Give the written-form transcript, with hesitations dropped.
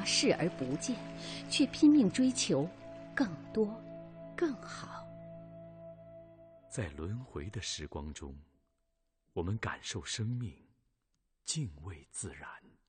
视而不见，却拼命追求更多、更好。 在轮回的时光中，我们感受生命，敬畏自然。